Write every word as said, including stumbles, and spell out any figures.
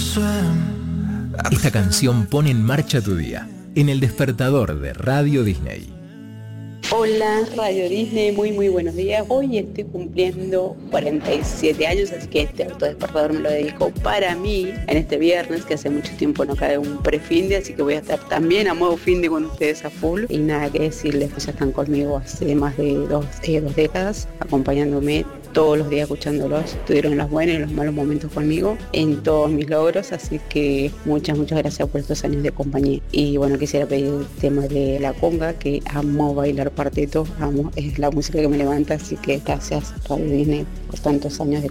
Esta canción pone en marcha tu día, en el despertador de Radio Disney. Hola, Radio Disney, muy muy buenos días. Hoy estoy cumpliendo cuarenta y siete años, así que este autodespertador me lo dedico para mí en este viernes, que hace mucho tiempo no cae un prefinde, así que voy a estar también a modo finde con ustedes a full. Y nada que decirles, pues ya están conmigo hace más de dos, eh, dos décadas, acompañándome todos los días escuchándolos. Estuvieron los buenos y los malos momentos conmigo en todos mis logros, así que muchas, muchas gracias por estos años de compañía. Y bueno, quisiera pedir el tema de la conga, que amo bailar cuarteto, amo, es la música que me levanta, así que gracias Radio Disney por tantos años de